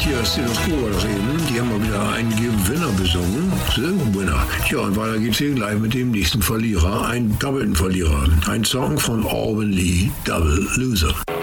hier ist Sinus Oberreden. Die haben mal wieder einen Gewinner besungen. The Winner. Tja, und weiter geht's hier gleich mit dem nächsten Verlierer. Einen doppelten Verlierer. Ein Song von Alvin Lee, Double Loser.